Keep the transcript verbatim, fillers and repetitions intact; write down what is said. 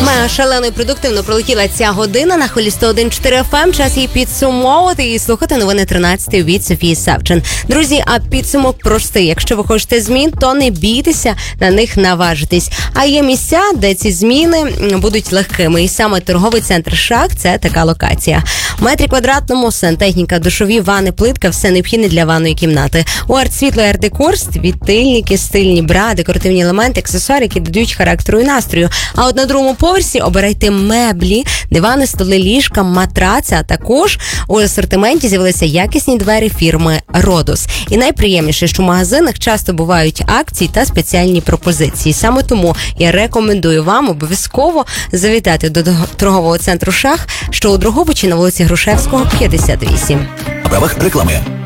Мега шалено і продуктивно пролетіла ця година на хвилі сто один чотири еф ем. Час її підсумовувати і слухати новини тринадцятої від Софії Савчин. Друзі, а підсумок простий. Якщо ви хочете змін, то не бійтеся на них наважитись. А є місця, де ці зміни будуть легкими. І саме торговий центр «Шах» – це така локація. В метрі квадратному сантехніка, душові, ванни, плитка – все необхідне для ванної кімнати. У арт-світло і арт-декор – світильники, стильні бра, декоративні елементи, аксесуари, які додають характеру і настрою. А от на другому поверсі обирайте меблі, дивани, столи, ліжка, матраци, а також у асортименті з'явилися якісні двері фірми «Родос». І найприємніше, що в магазинах часто бувають акції та спеціальні пропозиції. Саме тому я рекомендую вам обов'язково завітати до торгового центру «Шах», що у Дрогобичі на вулиці Грушевського, п'ятдесят вісім. На правах реклами.